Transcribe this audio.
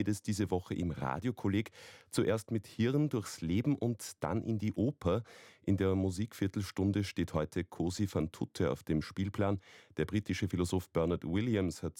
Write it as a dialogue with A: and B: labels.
A: geht es diese Woche im Radiokolleg. Zuerst mit Hirn durchs Leben und dann in die Oper. In der Musikviertelstunde steht heute Cosi fan tutte auf dem Spielplan. Der britische Philosoph Bernard Williams hat